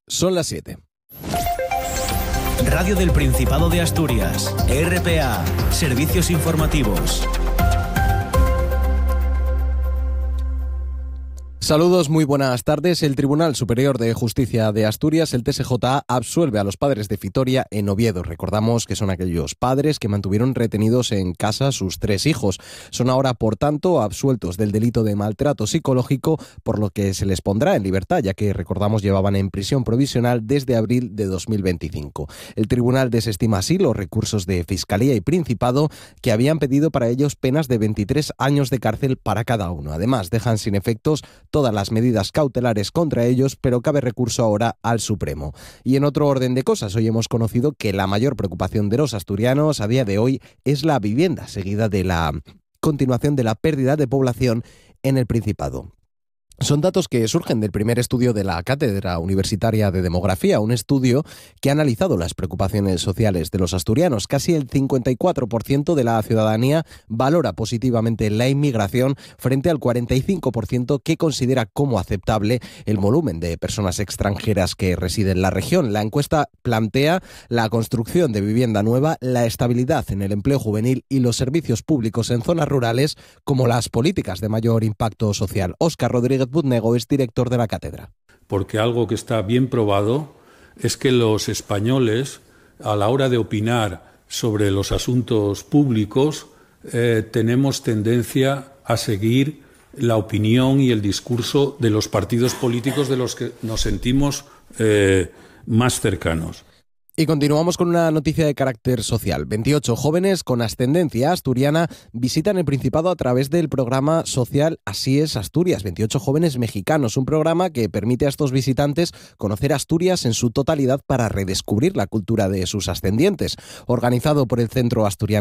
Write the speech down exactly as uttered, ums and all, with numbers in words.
Son las siete. Radio del Principado de Asturias, R P A, Servicios Informativos. Saludos, muy buenas tardes. El Tribunal Superior de Justicia de Asturias, el T S J A, absuelve a los padres de Fitoria en Oviedo. Recordamos que son aquellos padres que mantuvieron retenidos en casa sus tres hijos. Son ahora, por tanto, absueltos del delito de maltrato psicológico, por lo que se les pondrá en libertad, ya que, recordamos, llevaban en prisión provisional desde abril de dos mil veinticinco. El tribunal desestima así los recursos de Fiscalía y Principado, que habían pedido para ellos penas de veintitrés años de cárcel para cada uno. Además, dejan sin efectos todas las medidas cautelares contra ellos, pero cabe recurso ahora al Supremo. Y en otro orden de cosas, hoy hemos conocido que la mayor preocupación de los asturianos a día de hoy es la vivienda, seguida de la continuación de la pérdida de población en el Principado. Son datos que surgen del primer estudio de la Cátedra Universitaria de Demografía, un estudio que ha analizado las preocupaciones sociales de los asturianos. Casi el cincuenta y cuatro por ciento de la ciudadanía valora positivamente la inmigración frente al cuarenta y cinco por ciento que considera como aceptable el volumen de personas extranjeras que residen en la región. La encuesta plantea la construcción de vivienda nueva, la estabilidad en el empleo juvenil y los servicios públicos en zonas rurales como las políticas de mayor impacto social. Óscar Rodríguez Budnego es director de la cátedra. Porque algo que está bien probado es que los españoles, a la hora de opinar sobre los asuntos públicos, eh, tenemos tendencia a seguir la opinión y el discurso de los partidos políticos de los que nos sentimos eh, más cercanos. Y continuamos con una noticia de carácter social. veintiocho jóvenes con ascendencia asturiana visitan el Principado a través del programa social Así es Asturias. veintiocho jóvenes mexicanos, un programa que permite a estos visitantes conocer Asturias en su totalidad para redescubrir la cultura de sus ascendientes. Organizado por el Centro Asturiano